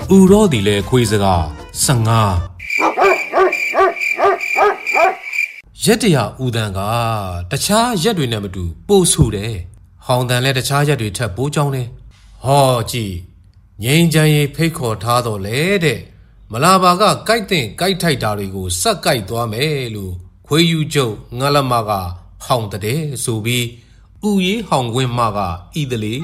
ဥရောဒီလေခွေးစကား15ရက်တရာဦးတန်းကတခြားရက်တွေနဲ့မတူပို့ဆူတယ်ဟောင်းတန်လဲတခြားရက်တွေထက်ပိုးကြောင်းတယ်ဟောကြည့်ငိမ့်ချမ်းရေးဖိတ်ခေါ်ထားတော့လေတဲ့မလာပါကကြိုက်တဲ့ကြိုက်ထိုက်တာတွေကိုစက်ကြိုက်သွားမယ်လို့ခွေးယူကျုပ်ငလမကဟောင်းတဲ့ဆိုပြီးဥရေးဟောင်းခွင်းမကဤတလေ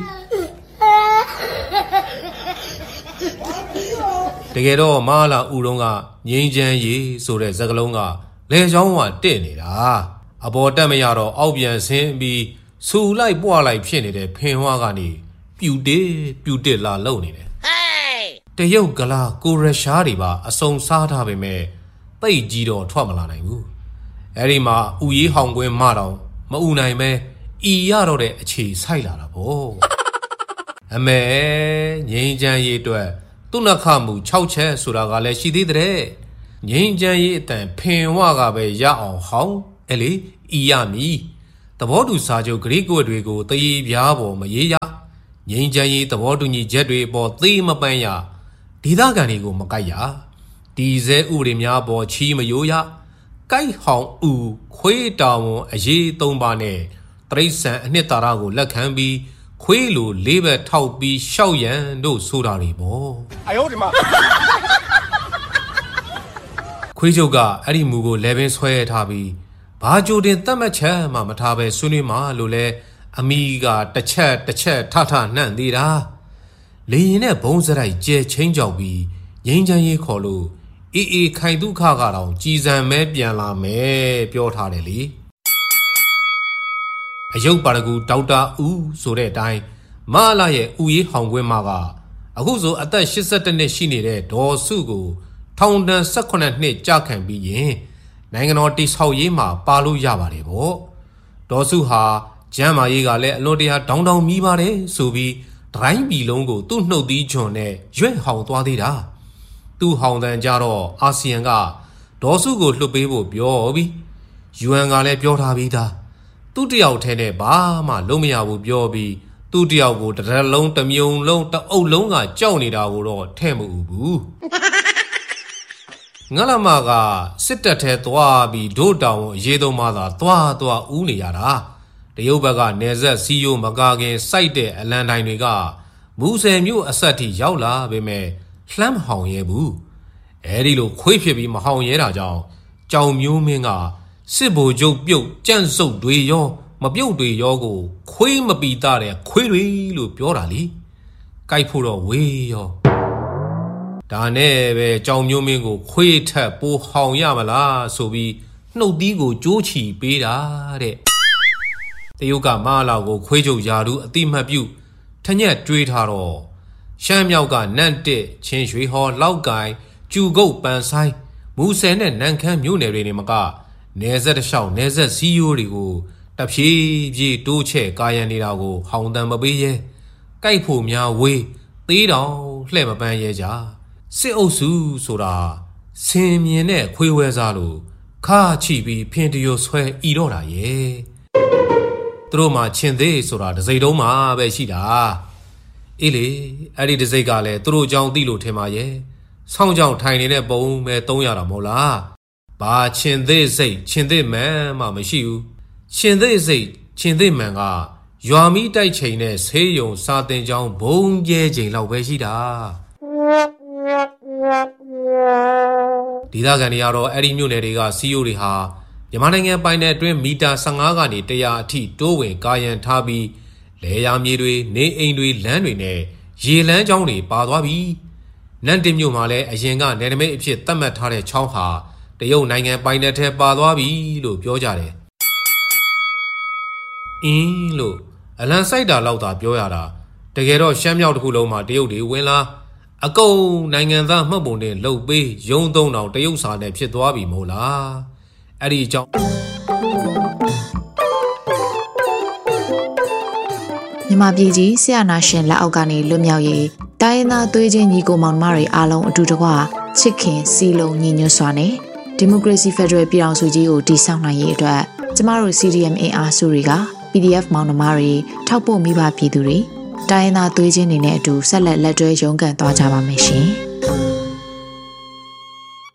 တကယ်တော့မလာဥတုံးကငိမ့်ချမ်းရေးဆိုတဲ့စကားလုံးကလေချောင်းကတဲ့နေတာအပေါ်တက်မရတော့အောက်ပြန်ဆင်းပြီးဆူလိုက်ပွားလိုက်ဖြစ်နေတဲ့ဖင်ဝါကနေပြူတစ်လာလုံနေတယ်တရုတ်ကလာကိုရရှားတွေပါအစုံစားထားပေမဲ့ပိတ်ကြီးတော့ထွက်မလာနိုင်ဘူးအဲ့ဒီမှာဥရေးဟောင်ကွင်းမတောင်မဥနိုင်ပဲဤရတော့တဲ့အခြေဆိုင်လာတာပေါ့အမေငိမ့်ချမ်းရေးအတွက်သူ့နှခမှု6ချက်ဆိုတာကလည်းရှိသေးတဲ့ငိမ့်ချမ်းရေးအတန်ဖင်ဝကပဲရအောင်ဟောင်းအဲ့လေဤရမည်သဘောတူစာချုပ်ဂရိကွက်တွေကိုတည်ပြားပေါ်မရေးရငိမ့်ချမ်းရေးသဘောတူညီချက်တွေပေါ်သေမပန်းရဒေသခံတွေကိုမကိုက်ရဒီစဲဥတွေများပေါ်ချီမယိုးရကိုက်ဟောင်းဥခွေးတာဝန်အရေး3ပါးနဲ့တရိษံအနှစ်သာရကိုလက်ခံပြီးခွေးလိုလေးဘက်ထောက်ပြီးရှောက်ရန်တို့ဆိုတာတွေပေါ့အယောဒီမှာခွေးချုပ်ကအဲ့ဒီမူကိုလဲပင်ဆွဲထားပြီးဘာကြိုတင်တတ်မှတ်ချက်မှမထားပဲဆွေးနွေးမှလို့လဲအမိကတစ်ချက်ထနှံ့သေးတာလေရင်နဲ့ဘုံစရိုက်ကျဲချင်းကြောက်ပြီးငိမ့်ချမ်းရေးခေါ်လို့အေးခိုင်ဒုက္ခကတော့ကြည်စံမဲပြန်လာမယ်ပြောထားတယ်လေအယုတ်ပါရဂူဒေါက်တာဦးဆိုတဲ့အတိုင်းမလာရဲ့ဥရေးဟောင်ကွင်းမှာကအခုဆိုအသက်82နှစ်ရှိနေတဲ့ဒေါ်စုကိုထောင်ဒဏ်18နှစ်ကြာခံပြီးရင်နိုင်ငံတော်တိဆောက်ရေးမှာပါလို့ရပါတယ်ပေါ့ဒေါ်စုဟာကျမ်းမာရေးကလည်းအလွန်တရာဒေါင်းမီးပါတယ်ဆိုပြီးဒရိုင်းပီလုံးကိုသူ့နှုတ်သီးချွန်နဲ့ရွက်ဟောင်သွားသေးတာသူ့ဟောင်တန်ကြတော့အာဆီယံကဒေါ်စုကိုလွှတ်ပေးဖို့ပြောပြီး UN ကလည်းပြောထားပြီးသားသူ့တယောက်ထဲနဲ့ဘာမှလုံးမရဘူးပြောပြီးသူ့တယောက်ကိုတစ်ရက်လုံးတစ်မြုံလုံးတအုပ်လုံးကကြောက်နေတာကိုတော့ထဲ့မဥဘူးငလမကစစ်တပ်ထဲသွားပြီးဒို့တောင်အရေးသုံးမှသာသွားဦးနေရတာတရုတ်ဘက်ကနေဆက်စီယိုမကာခင်စိုက်တဲ့အလံတိုင်တွေကမူဆယ်မြို့အဆက်ထိရောက်လာပေမဲ့လှမ်းမဟောင်ရဲဘူးအဲဒီလိုခွေးဖြစ်ပြီးမဟောင်ရဲတာကြောင့်ကြောင်မျိုးမင်းကစစ်ဗိုလ်ချုပ်ပြုတ်ကြန့်စုပ်တွေရောမပြုတ်တွေရောကိုခွေးမပီတာတဲ့ခွေးတွေလို့ပြောတာလေကြိုက်ဖို့တော့ဝေးရောဒါနဲ့ပဲကြောင်မျိုးမင်းကိုခွေးထက်ပိုဟောင်ရမလားဆိုပြီးနှုတ်သီးကိုကြိုးချီပေးတာတဲ့တရုတ်ကမလာကိုခွေးချုပ်ယာလူအတိမတ်ပြုထညက်တွေးထားတော့ရှမ်းမြောက်ကနန့်တစ်ချင်းရွှေဟော်လောက်ကိုင်ကျူကုတ်ပန်ဆိုင်မူဆယ်နဲ့နန်ခမ်းမြို့နယ်တွေနေမကနေဆက်တစ်လျှောက်နေဆက်စီယိုတွေကိုတဖြည်းဖြည်းတိုးချဲ့ကာယံနေတာကိုဟောင်တန်မပေးရဲကြိုက်ဖို့များဝေးသေးတောင်လှဲ့မပန်းရဲကြစစ်အုပ်စုဆိုတာဆင်မြင်တဲ့ခွေးဝဲစားလို့ခါချီပြီးဖင်တရိုဆွဲဤတော့တာရဲ့သူတို့မှချင်းသေးဆိုတာတစိမ့်တုံးမှပဲရှိတာအေးလေအဲ့ဒီတစိမ့်ကလည်းသူတို့အကြောင်းသိလို့ထင်ပါရဲ့ဆောင်းကြောင်ထိုင်နေတဲ့ပုံပဲ300တာမဟုတ်လားဘာချင်းသေးစိတ်ချင်းသေးမှန်မှမရှိဘူးချင်းသေးစိတ်ချင်းသေးမှန်ကရွာမီးတိုက်ချိန်နဲ့ဆေးရုံစာတင်ကြောင်းဘုံကျဲချိန်လောက်ပဲရှိတာဒေသခံတွေကတော့အဲ့ဒီမြို့နယ်တွေကစီယိုတွေဟာမြန်မာနိုင်ငံပိုင်နယ်အတွင်းမီတာ15ကနေ100အထိတိုးဝင်ကာယံထားပြီးလေယာမြေတွေနေအိမ်တွေလမ်းတွေနဲ့ရေလမ်းကြောင်းတွေပါသွားပြီနန့်တင်မြို့မှာလည်းအရင်ကနယ်နိမိတ်အဖြစ်သတ်မှတ်ထားတဲ့ချောင်းဟာတရုတ်နိုင်ငံပိုင်နယ်ထဲပါသွားပြီလို့ပြောကြတယ်လို့အလံစိုက်တာလောက်သာပြောရတာတကယ်တော့ရှမ်းမြောက်တစ်ခုလုံးမှာတရုတ်တွေဝင်လာအကုန်နိုင်ငံသားမှတ်ပုံတင်လှုပ်ပေးရုံးသုံးတောင်တရုတ်စာနဲ့ဖြစ်သွားပြီမို့လားအဲ့ဒီအကြောင်းမြန်မာပြည်ကြီးဆရာနာရှင်လက်အောက်ကနေလွတ်မြောက်ရေးတိုင်းရင်းသားသွေးချင်းညီကိုမောင်နှမတွေအားလုံးအတူတကွချစ်ခင်စီလုံးညီညွတ်စွာနဲ့ဒီမိုကရေစီဖက်ဒရယ်ပြည်ထောင်စုကြီးကိုတည်ဆောက်နိုင်ရေးအတွက်ကျမတို့ CDM အင်အားစုတွေက PDF မောင်နှမတွေထောက်ပို့မိဘပြည်သူတွေတိုင်းရင်းသားသွေးချင်းတွေနဲ့အတူဆက်လက်တွဲရုန်းကန်သွားကြပါမယ်ရှင်။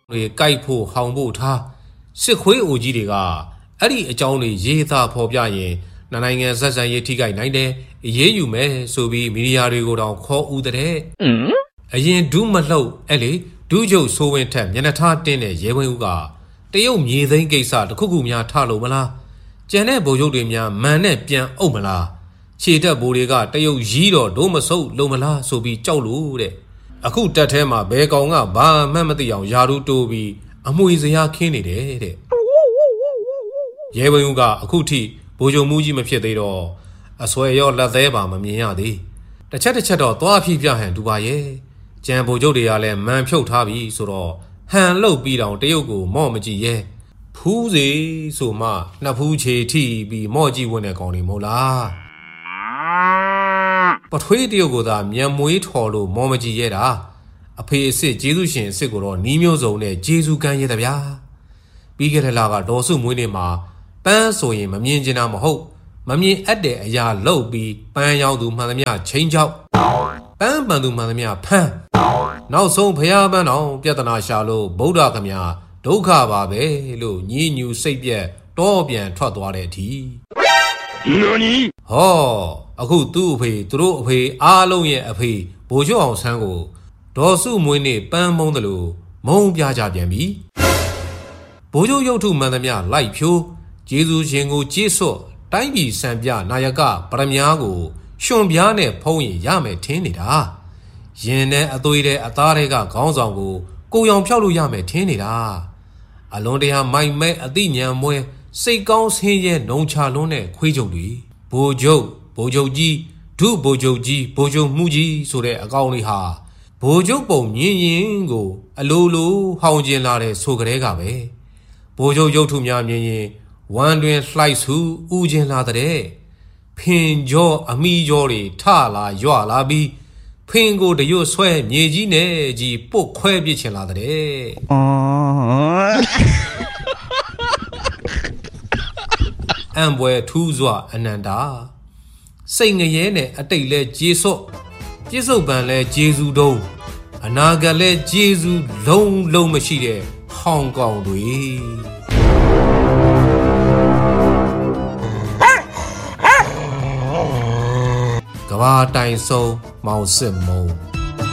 တွေကြိုက်ဖို့ဟောင်ဖို့ထားစစ်ခွေးအိုကြီးတွေကအဲ့ဒီအကြောင်းတွေရေးသားဖော်ပြရင်နိုင်ငံဆက်ဆံရေးထိခိုက်နိုင်တယ်ရေးယူမယ်ဆိုပြီးမီဒီယာတွေကိုတောင်ခေါ်ဦးတဲ့အရင်ဒူးမလှုပ်အဲ့လေဒူးချုပ်ဆိုးဝင်ထက်မျက်နှာထားတင်းတဲ့ရဲဝင်းဦးကတရုတ်မြေသိမ်းကိစ္စတခုခုများထလို့မလားကျန်တဲ့ဗိုလ်ချုပ်တွေများမန်နဲ့ပြန်အုပ်မလားခြေတက်ဘိုးတွေကတရုတ်ရီးတော့ဒိုးမဆုပ်လုံးမလားဆိုပြီးကြောက်လို့တဲ့အခုတက်ထဲမှာဘဲကောင်ကဘာမှမသိအောင်ယာရူတိုးပြီးအမွေစရာခင်းနေတယ်တဲ့ရဲဝင်းဦးကအခုထိဗိုလ်ချုပ်မှုကြီးမဖြစ်သေးတော့အစွဲရောလက်သေးပါမမြင်ရသေးတစ်ချက်တော့သွားဖြီးပြဟန်တူပါရဲ့ကျန်ဗိုလ်ချုပ်တွေကလည်းမန်ဖြုတ်ထားပြီဆိုတော့ဟန်လှုပ်ပြီးတောင်တရုတ်ကိုမော့မကြည့်ရဲ့ဖူးစီဆိုမှနှစ်ဖူးချေထိပြီးမော့ကြည့်ဝင်တဲ့ကောင်တွေမဟုတ်လားပထွေးတရုတ်ကိုသာမြန်မွေးထော်လို့မော်မကြည့်ရတာအဖေအစ်စ်ကျေးဇူးရှင်အစ်စ်ကိုတော့နီးမျိုးစုံနဲ့ကျေးဇူးကမ်းရတဲ့ဗျာပြီးခဲ့တဲ့လကဒေါ်စုမွေးနေ့မှာပန်းဆိုရင်မမြင်ချင်တာမဟုတ်မမြင်အပ်တဲ့အရာလှုပ်ပြီးပန်းရောက်သူမှန်သမျှချင်းချောက်ပန်းပန်သူမှန်သမျှဖမ်းနောက်ဆုံးဖျားပန်းတော်ပြဿနာရှာလို့ဗုဒ္ဓခမညာဒုက္ခပါပဲလို့ညည်းညူစိတ်ပြက်တောပြန်ထွက်သွားတဲ့အထိဟောအခုသူ့အဖေသူတို့အဖေအားလုံးရဲ့အဖေဗိုလ်ချုပ်အောင်ဆန်းကိုဒေါ်စုမွေးနေ့ပန်းမုံတယ်လို့မုံပြကြပြန်ပြီဗိုလ်ချုပ်ရုပ်ထုမှန်သမျှလိုက်ဖြိုးကျေးဇူးရှင်ကိုကြေးစွတ်တိုင်းပြည်စံပြနာယကပရမ ्या ကိုရှင်ပြားနဲ့ဖုံးရင်ရမယ်ထင်းနေတာရင်နဲ့အသွေးတဲ့အသားတွေကခေါင်းဆောင်ကိုကိုရောင်ဖြောက်လို့ရမယ်ထင်းနေတာအလွန်တရာမိုက်မဲအသိဉာဏ်မွဲစိတ်ကောင်းဆင်းရဲနှုံချလွန်းတဲ့ခွေးချုပ်တွေဗိုလ်ချုပ်ကြီးဒုဗိုလ်ချုပ်ကြီးဗိုလ်ချုပ်မှုကြီးဆိုတဲ့အကောင်လေးဟာဗိုလ်ချုပ်ပုံမြင်ရင်ကိုအလိုလိုဟောင်ကျင်လာတဲ့ဆိုကြတဲ့ကပဲဗိုလ်ချုပ်ရုပ်ထုများမြင်ရင်ဝမ်းတွင်လှိုက်စုဥကျင်လာတဲ့ဖင်ကြောအမိကြောတွေထလာရွလာပြီးဖင်ကိုတရွတ်ဆွဲမြေကြီးနဲ့ကြီးပုတ်ခွဲပြစ်ချင်လာတဲ့အံပွဲထူးစွာအနန္တာစိတ်ငရဲနဲ့အတိတ်လဲကျေစွတ်ပြစ္ဆုတ်ပံလဲကျေစုတုံးအနာဂတ်လဲကျေစုလုံးမရှိတဲ့ဟောင်ကောင်တွေကဘာတိုင်ဆုံးမောင်စစ်မုံ